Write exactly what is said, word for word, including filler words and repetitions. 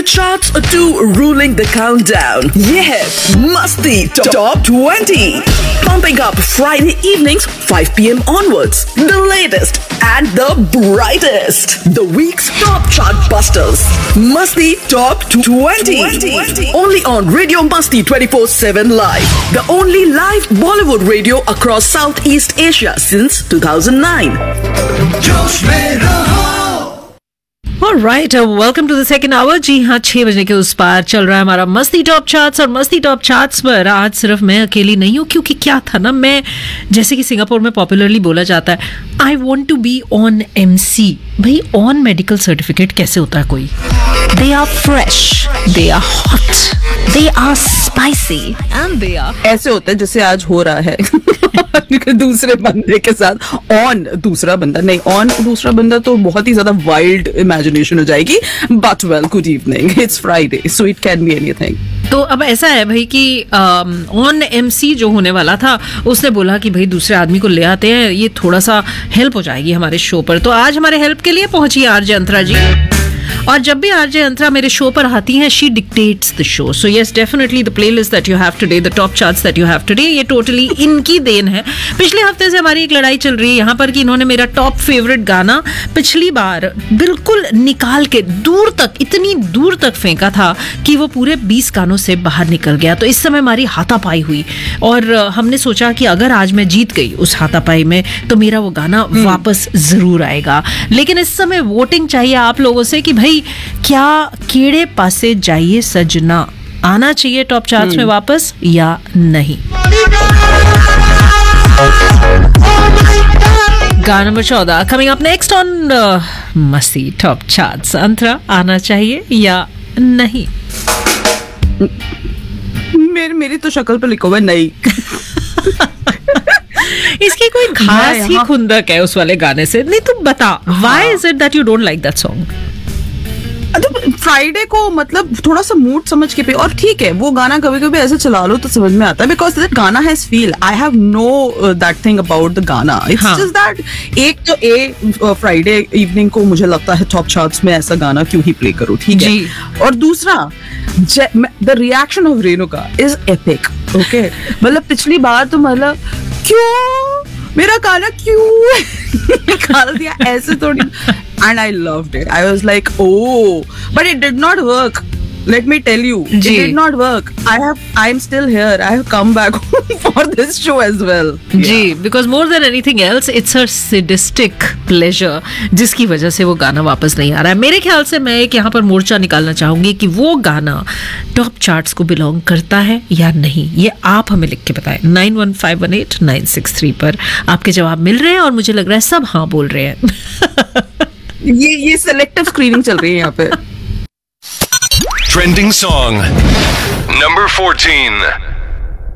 charts or two ruling the countdown. ये है मस्ती Top twenty. Pumping up Friday evenings five p.m. onwards. The latest and the brightest. The week's top chart busters. Masti Top twenty. Only on Radio Masti twenty-four seven Live. The only live Bollywood radio across Southeast Asia since two thousand nine. जोश में रहो। Alright, uh, welcome to the second hour. जी हाँ, छह बजने के उस पार चल रहा है हमारा मस्ती टॉप चार्ट्स। और मस्ती टॉप चार्ट्स पर आज सिर्फ मैं अकेली नहीं हूँ, क्योंकि क्या था ना, मैं जैसे कि सिंगापुर में पॉपुलरली बोला जाता है, I want to be on M C. भाई, ऑन मेडिकल सर्टिफिकेट कैसे होता है कोई? They are fresh, they are hot, they are spicy and they are ऐसे होता है जैसे आज हो रहा है दूसरे बंदे के साथ। ऑन दूसरा बंदा नहीं, ऑन दूसरा बंदा तो बहुत ही ज्यादा वाइल्ड इमेजिनेशन हो जाएगी। But well, good evening, it's Friday so it can be anything. तो अब ऐसा है भाई कि ऑन एमसी जो होने वाला था, उसने बोला कि भाई दूसरे आदमी को ले आते हैं, ये थोड़ा सा हेल्प हो जाएगी हमारे शो पर। तो आज हमारे हेल्प के लिए पहुंची आरजे अंतरा जी। और जब भी आरजे अंतरा मेरे शो पर आती हैं, she dictates the show. So yes, definitely the playlist that you have today, the top charts that you have today, ये टोटली इनकी देन है। पिछले हफ्ते से हमारी एक लड़ाई चल रही है यहाँ पर कि इन्होंने मेरा टॉप फेवरेट गाना पिछली बार बिल्कुल निकाल के दूर तक, इतनी दूर तक फेंका था कि वो पूरे बीस गानों से बाहर निकल गया। तो इस समय हमारी हाथापाई हुई और हमने सोचा कि अगर आज मैं जीत गई उस हाथापाई में तो मेरा वो गाना वापस जरूर आएगा। लेकिन इस समय वोटिंग चाहिए आप लोगों से कि भाई, क्या कीड़े पासे जाइए सजना आना चाहिए टॉप चार्ट्स में वापस या नहीं? गाना नंबर चौदह कमिंग अप नेक्स्ट ऑन मस्ती टॉप चार्ट्स। अंतरा, आना चाहिए या नहीं? मेरी मेरी तो शक्ल पे लिखा हुआ है नहीं। इसकी कोई खास ही खुंदक है उस वाले गाने से? नहीं, तुम बता, why is it that you don't like that song? Friday को मतलब थोड़ा सा मूड समझ के पे, और ठीक है वो गाना कभी कभी ऐसे चला लो तो समझ में आता है, बिकॉज दैट गाना has feel. I have know that thing about the गाना, इट्स जस्ट दैट एक तो ए फ्राइडे इवनिंग को मुझे लगता है टॉप चार्ट्स में ऐसा गाना क्यों ही प्ले करो, ठीक है। और दूसरा, the reaction of Renuka is epic. Okay, मतलब पिछली बार तो मतलब क्यों मेरा गाना क्यों निकाल दिया, ऐसे थोड़ी। And I loved it. I was like, oh, but it did not work. Let me tell you, it did not work. I have, I am still here. I have come back for this show as well. Ji, because more than anything else, it's her sadistic pleasure जिसकी वजह से वो गाना वापस नहीं आ रहा है। मेरे ख्याल से मैं एक यहाँ पर मोर्चा निकालना चाहूंगी कि वो गाना टॉप चार्ट्स को बिलोंग करता है या नहीं। ये आप हमें लिख के बताएं nine one five one eight nine six three पर। आपके जवाब मिल रहे हैं और मुझे लग रहा है सब हाँ बोल रहे हैं। ये ये सेलेक्टिव स्क्रीनिंग चल रही है यहाँ पे। Trending song number fourteen.